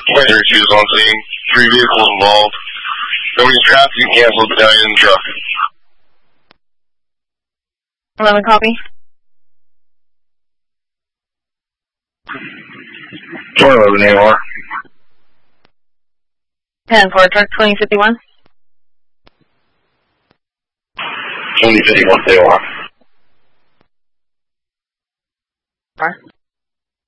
Later, she was on scene. 3 vehicles involved. Nobody's trapped. You canceled the guy in the truck. 11 copy. 11 AOR. 10 for truck 2051. 2051 AOR.